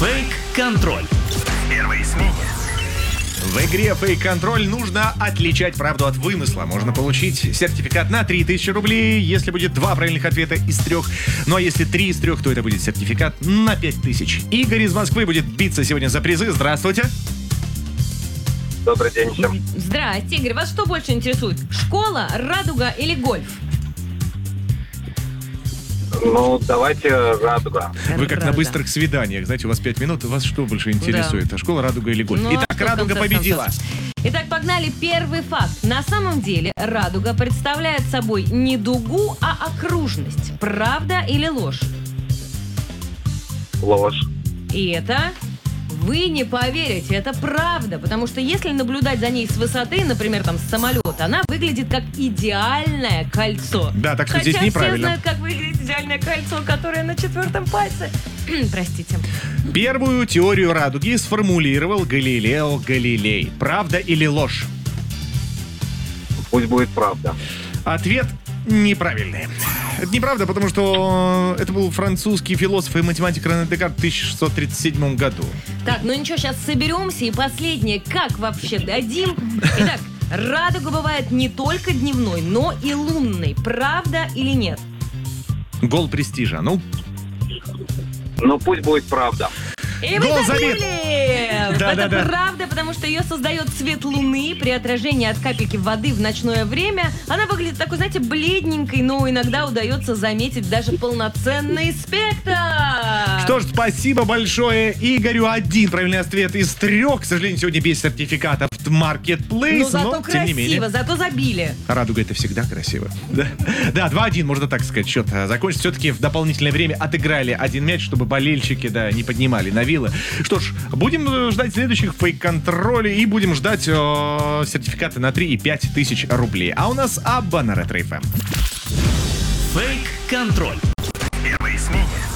Фейк-контроль. Первой смене. В игре «Фейк-контроль» нужно отличать правду от вымысла. Можно получить сертификат на 3000 рублей, если будет 2 правильных ответа из 3. Ну а если 3 из 3, то это будет сертификат на 5000. Игорь из Москвы будет биться сегодня за призы. Здравствуйте. Добрый день всем. Здрасте, Игорь. Вас что больше интересует? Школа, радуга или гольф? Ну, давайте «Радуга». Вы как на Радуга. быстрых свиданиях. Знаете, у вас 5 минут, вас что больше интересует? Школа, радуга или гольф? Ну, а Итак, что в радуга конце победила. концов? Итак, погнали. Первый факт. На самом деле радуга представляет собой не дугу, а окружность. Правда или ложь? Ложь. И это... Вы не поверите, это правда, потому что если наблюдать за ней с высоты, например, там с самолета, она выглядит как идеальное кольцо. Да, так что Хотя здесь все неправильно. знают, как выглядит идеальное кольцо, которое на 4-м пальце. Простите. Первую теорию радуги сформулировал Галилео Галилей. Правда или ложь? Пусть будет правда. Ответ неправильный. Это неправда, потому что это был французский философ и математик Рене Декарт в 1637 году. Так, ну ничего, сейчас соберемся и последнее, как вообще дадим. Итак, радуга бывает не только дневной, но и лунной. Правда или нет? Гол престижа. Ну, Ну, пусть будет правда. И вы Гол забит. забили! Да, Это да, да. правда, потому что ее создает свет луны при отражении от капельки воды в ночное время. Она выглядит такой, знаете, бледненькой, но иногда удается заметить даже полноценный спектр. что ж, спасибо большое Игорю. 1 правильный ответ из 3. К сожалению, сегодня без сертификата в Marketplace, Ну зато но тем не менее. красиво, зато забили. Радуга — это всегда красиво. Да, 2-1, можно так сказать, счет закончить. Все-таки в дополнительное время отыграли 1 мяч, чтобы болельщики, не поднимали на вилы. Что ж, будем ждать следующих фейк-контролей и будем ждать сертификаты на 3 и 5 тысяч рублей. А у нас Абба на Ретро FM. Фейк-контроль. Первой смене.